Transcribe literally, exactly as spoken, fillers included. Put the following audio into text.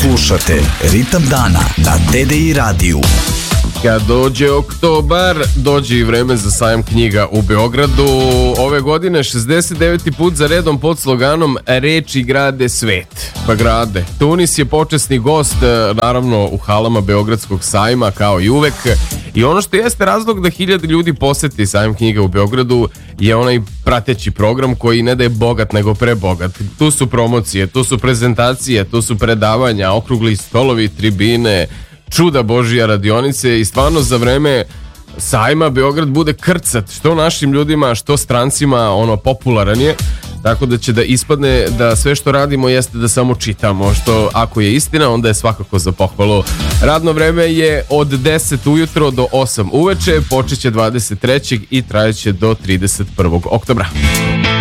Slušate Ritam dana na T D I radiju. Kad dođe oktobar, dođe i vreme za sajam knjiga u Beogradu. Ove godine šezdeset deveti put za redom pod sloganom Reči grade svet. Pa grade. Tunis je počasni gost, naravno u halama Beogradskog sajma, kao i uvek. I ono što jeste razlog da hiljade ljudi poseti sajam knjiga u Beogradu je onaj prateći program koji ne da je bogat nego prebogat. Tu su promocije, tu su prezentacije, tu su predavanja, okrugli stolovi, tribine, čuda Božija, radionice i stvarno za vreme sajma Beograd bude krcat, što našim ljudima, što strancima, ono popularan je, tako da će da ispadne da sve što radimo jeste da samo čitamo, što ako je istina onda je svakako za pohvalu. Radno vreme je od deset ujutro do osam uveče, počeće dvadeset trećeg i trajeće do trideset prvog oktobra.